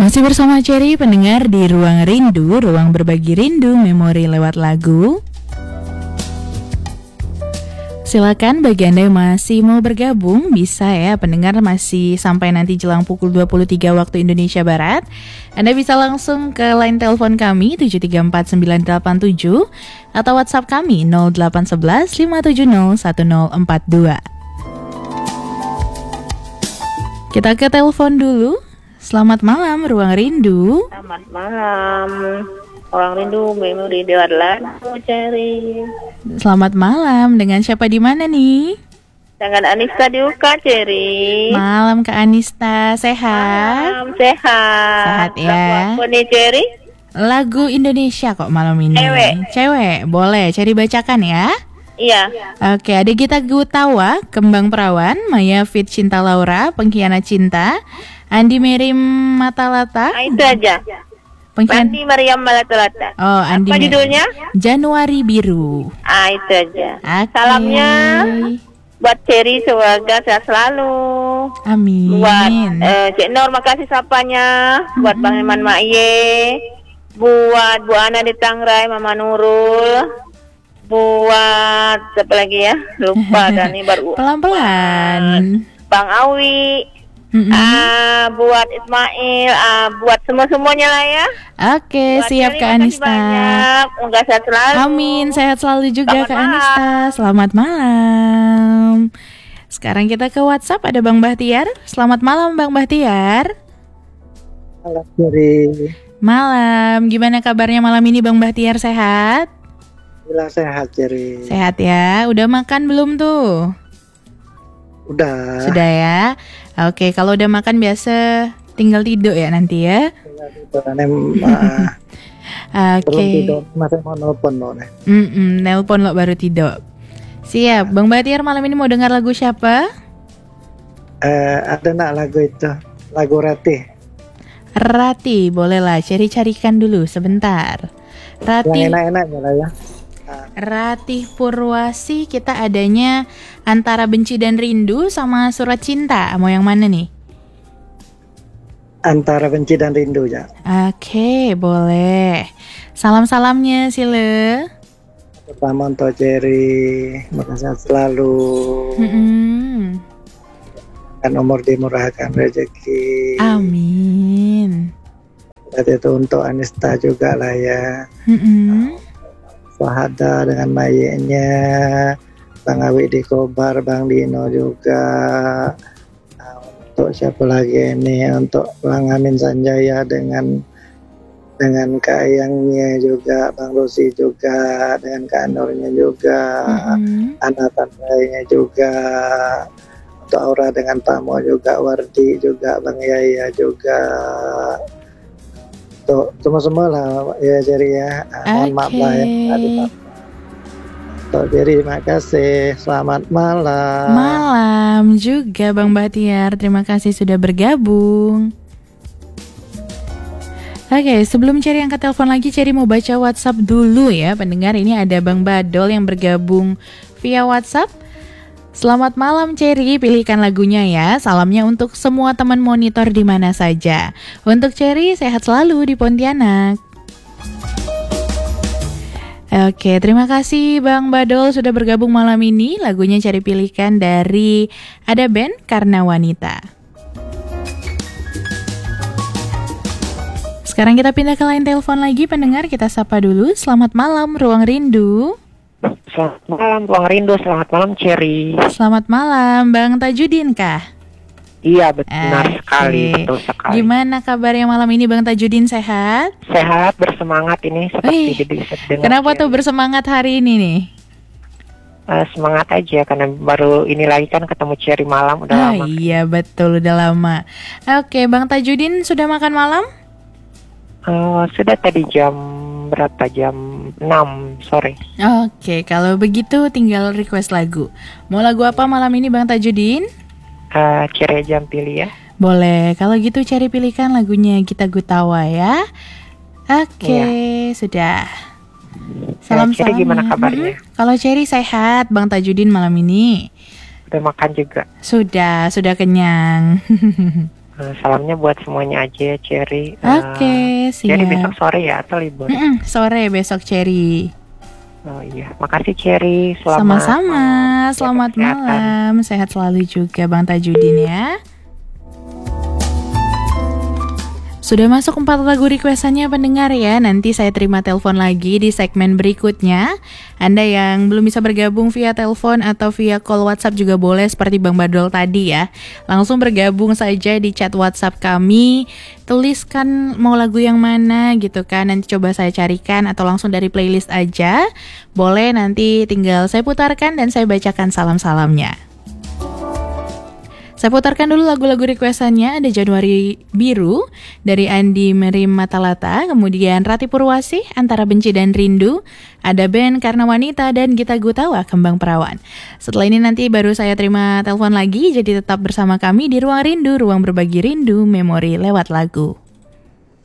Masih bersama Cherry, pendengar di Ruang Rindu, ruang berbagi rindu, memori lewat lagu. Silakan bagi Anda yang masih mau bergabung, bisa ya pendengar, masih sampai nanti jelang pukul 23 waktu Indonesia Barat. Anda bisa langsung ke line telepon kami 734-987 atau WhatsApp kami 0811 570 1042. Kita ke telepon dulu. Selamat malam, Ruang Rindu. Selamat malam, Ruang Rindu, memori lewat lagu, Cherry. Selamat malam, dengan siapa di mana nih? Dengan Anista di UK, Cherry. Malam Kak Anista, sehat? Malam, sehat. Sehat ya. Lagu apa nih, Cherry? Lagu Indonesia kok malam ini. Cewek, boleh Cherry bacakan ya? Iya. Oke, ada Gita Gutawa, Kembang Perawan, Maya Fit Cinta Laura, Pengkhianat Cinta, Andi Merim Matalata. Itu aja. Andi Mariam Malatulata. Oh, Andi. Apa judulnya? Januari Biru. Itu aja. Okay. Salamnya buat Cherry, semoga sehat selalu. Amin. Buat Cik Nur, makasih sapanya. Buat Bang Iman Ma'ye. Buat Bu Ana di Tangrai, Mama Nurul. Buat siapa lagi ya? Lupa dan ini baru. Pelan-pelan. Bang Awi. Buat Ismail, buat semuanya lah ya. Oke, buat siap Kak Anista. Semoga sehat selalu. Amin, sehat selalu juga Kak Anista. Selamat malam. Sekarang kita ke WhatsApp, ada Bang Bahtiar. Selamat malam Bang Bahtiar. Malam, Cherry. Malam, gimana kabarnya malam ini Bang Bahtiar, sehat? Bilang sehat, Cherry. Sehat ya, udah makan belum tuh? Udah. Sudah ya. Oke, kalau udah makan biasa tinggal tidur ya nanti ya. Tinggal tidur, Oke. Tidur, masih mau nelpon lo nih. Nelpon lo baru tidur. Siap, Bang Bahtiar malam ini mau dengar lagu siapa? Ada nak lagu itu, lagu Rati. Rati, bolehlah. Cari-carikan dulu sebentar. Rati. Yang enak-enaknya lah ya. Ratih Purwasi, kita adanya Antara Benci dan Rindu sama Surat Cinta. Mau yang mana nih? Antara Benci dan Rindu ya. Oke, boleh. Salam-salamnya sila. Pertama untuk Cherry, makasih selalu. Kan umur dimurahkan rezeki. Amin. Dan itu untuk Anista juga lah ya. Sahada dengan mayenya, Bang Awi di Kobar, Bang Dino juga. Untuk siapa lagi ini? Untuk Bang Amin Sanjaya dengan Kak Ayangnya juga, Bang Rosi juga, dengan Kak Nurnya juga, anak tantainya juga. Untuk Aura dengan Tamo juga, Wardi juga, Bang Yaya juga. Tuh, semua lah ya Cherry ya. Mohon maaf lah ya. Tuh Cherry, terima kasih. Selamat malam. Malam juga Bang Bahtiar. Terima kasih sudah bergabung. Oke, sebelum Cherry angkat telepon lagi, Cherry mau baca WhatsApp dulu ya pendengar. Ini ada Bang Badol yang bergabung via WhatsApp. Selamat malam Cherry, pilihkan lagunya ya. Salamnya untuk semua teman monitor di mana saja. Untuk Cherry, sehat selalu di Pontianak. Oke, terima kasih Bang Badol sudah bergabung malam ini. Lagunya Cherry pilihkan dari Ada Band Karena Wanita. Sekarang kita pindah ke line telepon lagi pendengar. Kita sapa dulu. Selamat malam Ruang Rindu. Selamat malam Ruang Rindu, selamat malam Cherry. Selamat malam Bang Tajudin kah? Iya benar sekali, betul sekali. Gimana kabarnya malam ini Bang Tajudin, sehat? Sehat, bersemangat ini seperti dengar. Kenapa tuh bersemangat hari ini nih? Semangat aja karena baru ini lagi kan ketemu Cherry malam, udah lama. Iya betul, udah lama. Oke, Bang Tajudin sudah makan malam? Sudah tadi jam berapa? Jam 6 sore. Oke, kalau begitu tinggal request lagu. Mau lagu apa malam ini Bang Tajudin? Cherry aja pilih ya. Boleh, kalau gitu Cherry pilihkan lagunya Gita Gutawa ya. Oke, sudah. Salam Cherry gimana kabarnya? Kalau Cherry sehat, Bang Tajudin malam ini. Udah makan juga? Sudah kenyang. Salamnya buat semuanya aja, Cherry. Oke, Cherry siap. besok sore ya atau libur? Sore besok Cherry. Oh iya, makasih Cherry. Selamat Sama-sama, selamat Jaga kesehatan. malam. Sehat selalu juga Bang Tajudin ya. Sudah masuk 4 lagu requestannya pendengar ya. Nanti saya terima telepon lagi di segmen berikutnya. Anda yang belum bisa bergabung via telepon atau via call WhatsApp juga boleh seperti Bang Badol tadi ya. Langsung bergabung saja di chat WhatsApp kami. Tuliskan mau lagu yang mana gitu kan. Nanti coba saya carikan atau langsung dari playlist aja. Boleh, nanti tinggal saya putarkan dan saya bacakan salam-salamnya. Saya putarkan dulu lagu-lagu requestannya. Ada Januari Biru dari Andi Merim Matalata, kemudian Rati Purwasih, Antara Benci dan Rindu, ada band Karena Wanita dan Gita Gutawa, Kembang Perawan. Setelah ini nanti baru saya terima telepon lagi, jadi tetap bersama kami di Ruang Rindu, ruang berbagi rindu, memori lewat lagu.